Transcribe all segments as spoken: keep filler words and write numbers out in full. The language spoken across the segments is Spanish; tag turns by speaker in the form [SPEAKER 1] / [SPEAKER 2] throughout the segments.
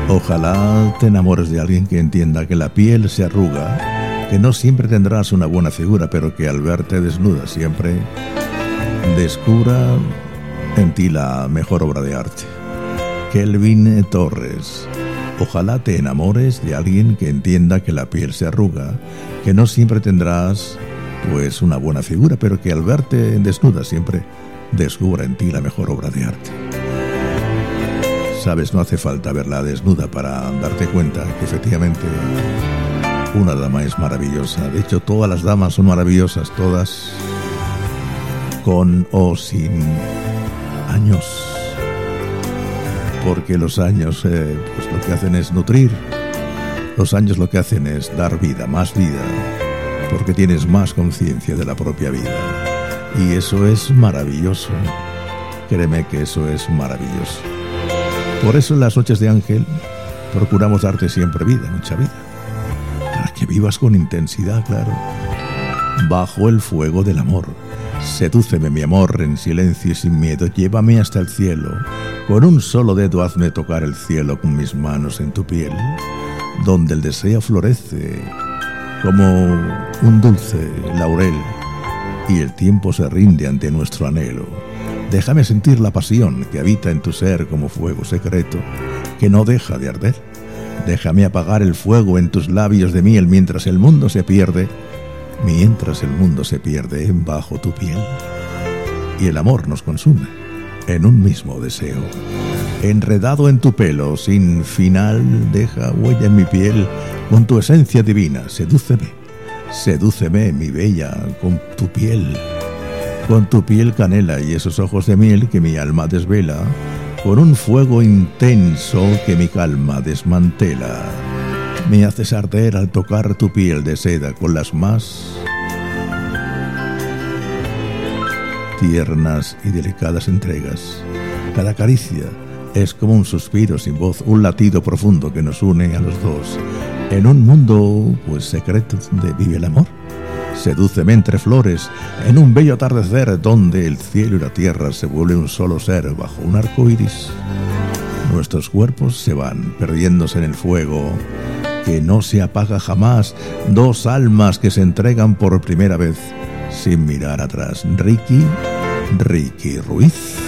[SPEAKER 1] Ojalá te enamores de alguien que entienda que la piel se arruga, que no siempre tendrás una buena figura, pero que al verte desnuda siempre descubra en ti la mejor obra de arte. Kelvin Torres. Ojalá te enamores de alguien que entienda que la piel se arruga, que no siempre tendrás pues una buena figura, pero que al verte desnuda siempre descubra en ti la mejor obra de arte. Sabes, no hace falta verla desnuda para darte cuenta que efectivamente una dama es maravillosa. De hecho, todas las damas son maravillosas, todas con o sin años, porque los años eh, pues lo que hacen es nutrir. Los años lo que hacen es dar vida, más vida, porque tienes más conciencia de la propia vida, y eso es maravilloso. Créeme que eso es maravilloso. Por eso en las noches de Ángel procuramos darte siempre vida, mucha vida, para que vivas con intensidad, claro, bajo el fuego del amor. Sedúceme, mi amor, en silencio y sin miedo, llévame hasta el cielo, con un solo dedo hazme tocar el cielo con mis manos en tu piel, donde el deseo florece como un dulce laurel y el tiempo se rinde ante nuestro anhelo. Déjame sentir la pasión que habita en tu ser como fuego secreto que no deja de arder. Déjame apagar el fuego en tus labios de miel mientras el mundo se pierde, mientras el mundo se pierde bajo tu piel. Y el amor nos consume en un mismo deseo. Enredado en tu pelo sin final, deja huella en mi piel con tu esencia divina. Sedúceme, sedúceme, mi bella, con tu piel. Con tu piel canela y esos ojos de miel que mi alma desvela, con un fuego intenso que mi calma desmantela. Me haces arder al tocar tu piel de seda con las más tiernas y delicadas entregas. Cada caricia es como un suspiro sin voz, un latido profundo que nos une a los dos en un mundo pues secreto donde vive el amor. Sedúceme entre flores, en un bello atardecer donde el cielo y la tierra se vuelven un solo ser bajo un arco iris. Nuestros cuerpos se van perdiéndose en el fuego que no se apaga jamás, dos almas que se entregan por primera vez sin mirar atrás. Ricky, Ricky Ruiz.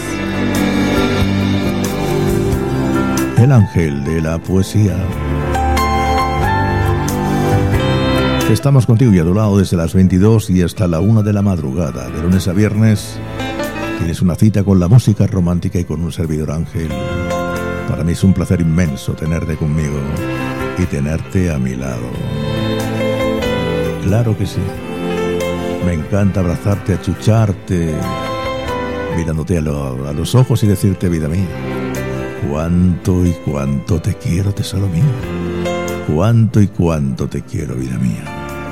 [SPEAKER 1] El ángel de la poesía. Estamos contigo y a tu lado desde las veintidós y hasta la una de la madrugada, de lunes a viernes. Tienes una cita con la música romántica y con un servidor Ángel. Para mí es un placer inmenso tenerte conmigo y tenerte a mi lado. Claro que sí. Me encanta abrazarte, achucharte, mirándote a, lo, a los ojos y decirte, vida mía, cuánto y cuánto te quiero, tesoro mío. Cuánto y cuánto te quiero, vida mía.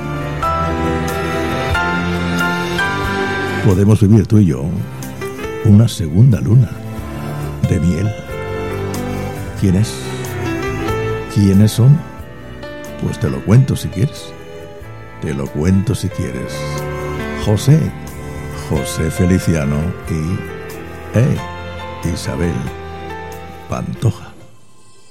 [SPEAKER 1] Podemos vivir tú y yo una segunda luna de miel. ¿Quién es? ¿Quiénes son? Pues te lo cuento si quieres. Te lo cuento si quieres. José, José Feliciano y eh, Isabel Pantoja.